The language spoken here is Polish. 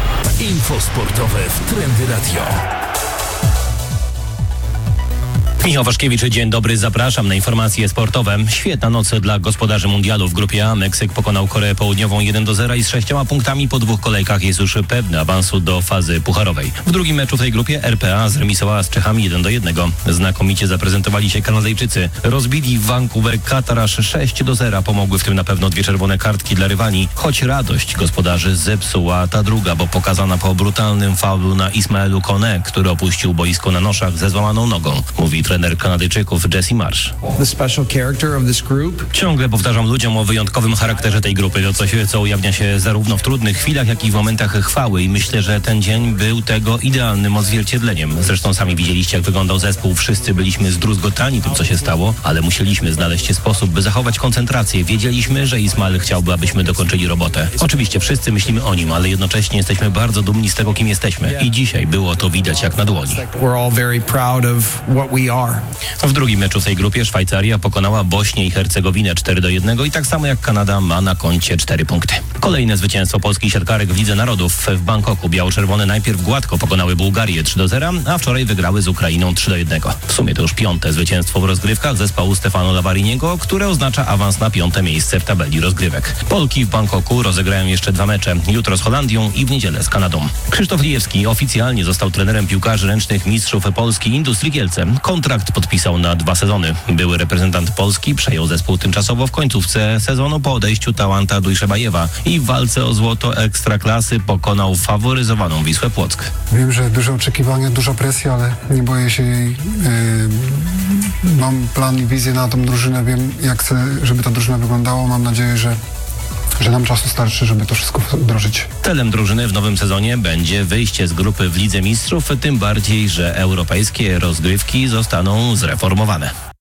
Info sportowe w Trendy Radio. Michał Waszkiewicz, dzień dobry, zapraszam na informacje sportowe. Świetna noc dla gospodarzy mundialu. W grupie A Meksyk pokonał Koreę Południową 1-0 i z 6 punktami po 2 kolejkach jest już pewny awansu do fazy pucharowej. W drugim meczu w tej grupie RPA zremisowała z Czechami 1-1. Znakomicie zaprezentowali się Kanadyjczycy. Rozbili Vancouver Catar aż 6-0. Pomogły w tym na pewno 2 czerwone kartki dla rywali, choć radość gospodarzy zepsuła ta druga, bo pokazana po brutalnym faulu na Ismaelu Kone, który opuścił boisko na noszach ze złamaną nogą, mówi trener Kanadyjczyków Jesse Marsh. Ciągle powtarzam ludziom o wyjątkowym charakterze tej grupy. To coś, co ujawnia się zarówno w trudnych chwilach, jak i w momentach chwały. I myślę, że ten dzień był tego idealnym odzwierciedleniem. Zresztą sami widzieliście, jak wyglądał zespół. Wszyscy byliśmy zdruzgotani tym, co się stało, ale musieliśmy znaleźć sposób, by zachować koncentrację. Wiedzieliśmy, że Ismael chciałby, abyśmy dokończyli robotę. Oczywiście wszyscy myślimy o nim, ale jednocześnie jesteśmy bardzo dumni z tego, kim jesteśmy. I dzisiaj było to widać jak na dłoni. W drugim meczu w tej grupie Szwajcaria pokonała Bośnię i Hercegowinę 4-1 i tak samo jak Kanada ma na koncie 4 punkty. Kolejne zwycięstwo polskich siatkarek w Lidze Narodów. W Bangkoku biało-czerwone najpierw gładko pokonały Bułgarię 3-0, a wczoraj wygrały z Ukrainą 3-1. W sumie to już 5. zwycięstwo w rozgrywkach zespołu Stefano Lavariniego, które oznacza awans na 5. miejsce w tabeli rozgrywek. Polki w Bangkoku rozegrają jeszcze 2 mecze. Jutro z Holandią i w niedzielę z Kanadą. Krzysztof Lijewski oficjalnie został trenerem piłkarzy ręcznych mistrzów Polski Industrii Kielce. Kontrakt podpisał na 2 sezony. Były reprezentant Polski przejął zespół tymczasowo w końcówce sezonu po odejściu Tałanta Dujszebajewa i w walce o złoto Ekstraklasy pokonał faworyzowaną Wisłę Płock. Wiem, że duże oczekiwania, duża presja, ale nie boję się jej. Mam plan i wizję na tą drużynę, wiem jak chcę, żeby ta drużyna wyglądała. Mam nadzieję, że nam czasu starczy, żeby to wszystko wdrożyć. Celem drużyny w nowym sezonie będzie wyjście z grupy w Lidze Mistrzów, tym bardziej, że europejskie rozgrywki zostaną zreformowane.